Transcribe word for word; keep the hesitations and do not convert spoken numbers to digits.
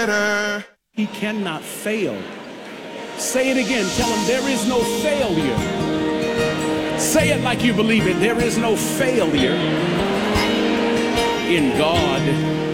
He cannot fail. Say it again. Tell him there is no failure. Say it like you believe it. There is no failure in God.